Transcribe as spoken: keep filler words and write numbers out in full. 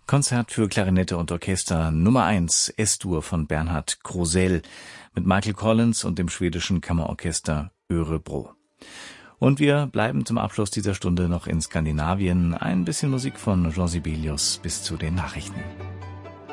Konzert für Klarinette und Orchester Nummer eins, S-Dur von Bernhard Krusell mit Michael Collins und dem schwedischen Kammerorchester Örebro. Und wir bleiben zum Abschluss dieser Stunde noch in Skandinavien. Ein bisschen Musik von Jean Sibelius bis zu den Nachrichten.